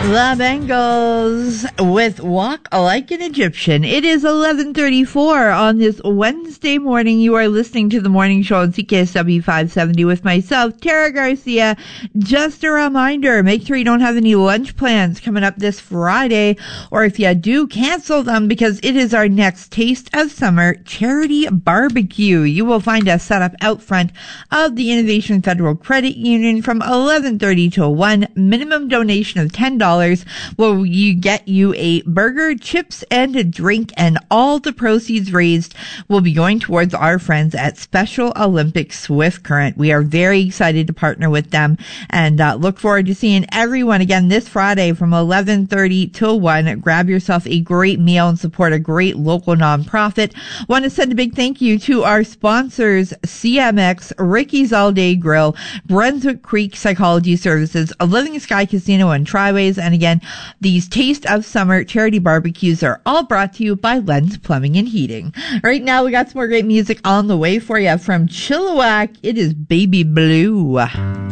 The Bengals with Walk Like an Egyptian. It is 11:34 on this Wednesday morning. You are listening to the morning show on CKSW 570 with myself, Tara Garcia. Just a reminder, make sure you don't have any lunch plans coming up this Friday, or if you do, cancel them because it is our next Taste of Summer charity barbecue. You will find us set up out front of the Innovation Federal Credit Union from 11:30 to 1. Minimum donation of $10 will you get you a burger, chips, and a drink, and all the proceeds raised will be going towards our friends at Special Olympics Swift Current. We are very excited to partner with them and look forward to seeing everyone again this Friday from 11:30 till 1. Grab yourself a great meal and support a great local nonprofit. Want to send a big thank you to our sponsors, CMX, Ricky's All Day Grill, Brunswick Creek Psychology Services, Living Sky Casino and Triways. And again, these Taste of Summer charity barbecues are all brought to you by Lens Plumbing and Heating. Right now, we got some more great music on the way for you from Chilliwack. It is Baby Blue.